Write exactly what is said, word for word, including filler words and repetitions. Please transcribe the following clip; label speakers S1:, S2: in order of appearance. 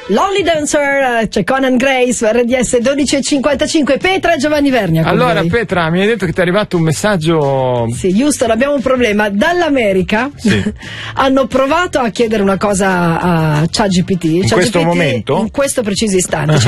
S1: Lonely Dancer, c'è Conan Gray su R D S dodici e cinquantacinque. Petra e Giovanni Vernia.
S2: Allora
S1: voi.
S2: Petra, mi hai detto che ti è arrivato un messaggio.
S1: Sì, Houston, abbiamo un problema. Dall'America
S2: sì.
S1: hanno provato a chiedere una cosa a ChatGPT.
S2: In questo momento?
S1: In questo preciso istante.